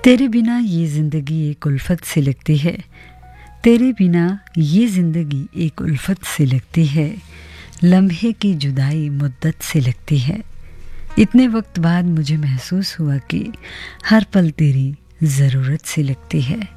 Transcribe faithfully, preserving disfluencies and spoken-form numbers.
तेरे बिना ये ज़िंदगी एक उल्फत सी लगती है। तेरे बिना ये ज़िंदगी एक उल्फत सी लगती है। लम्हे की जुदाई मुद्दत सी लगती है। इतने वक्त बाद मुझे महसूस हुआ कि हर पल तेरी ज़रूरत सी लगती है।